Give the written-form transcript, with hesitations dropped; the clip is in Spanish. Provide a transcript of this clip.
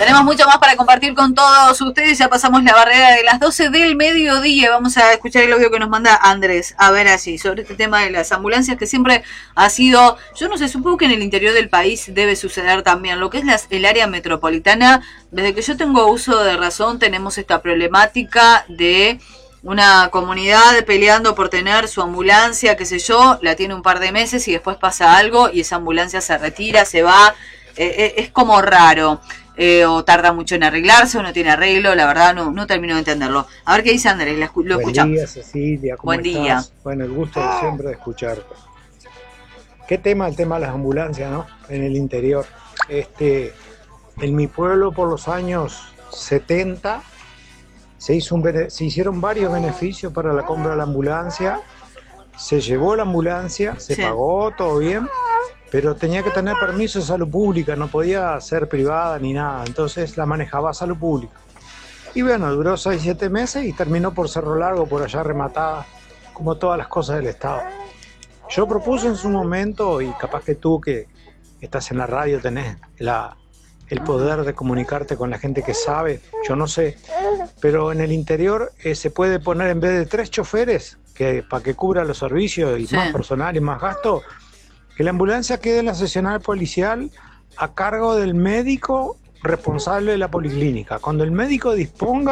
Tenemos mucho más para compartir con todos ustedes. Ya pasamos la barrera de las 12 del mediodía. Vamos a escuchar el audio que nos manda Andrés. A ver así, sobre este tema de las ambulancias, que siempre ha sido, yo no sé, supongo que en el interior del país debe suceder también. Lo que es el área metropolitana, desde que yo tengo uso de razón, tenemos esta problemática de una comunidad peleando por tener su ambulancia, qué sé yo, la tiene un par de meses y después pasa algo y esa ambulancia se retira, se va. Es como raro. O tarda mucho en arreglarse o no tiene arreglo, la verdad no termino de entenderlo. A ver qué dice Andrés, lo escuchamos. Buen día, Cecilia, ¿cómo Buen estás? Día. Bueno, el gusto de siempre de escucharte. ¿Qué tema? El tema de las ambulancias, ¿no? En el interior. En mi pueblo, por los años 70, se hicieron varios beneficios para la compra de la ambulancia. Se llevó la ambulancia, se pagó, todo bien, pero tenía que tener permiso de salud pública, no podía ser privada ni nada, entonces la manejaba salud pública. Y bueno, duró 6-7 meses y terminó por Cerro Largo, por allá rematada, como todas las cosas del Estado. Yo propuse en su momento, y capaz que tú que estás en la radio tenés el poder de comunicarte con la gente que sabe, yo no sé, pero en el interior se puede poner en vez de 3 choferes, para que cubra los servicios y más personal y más gasto, que la ambulancia quede en la seccional policial a cargo del médico responsable de la policlínica. Cuando el médico disponga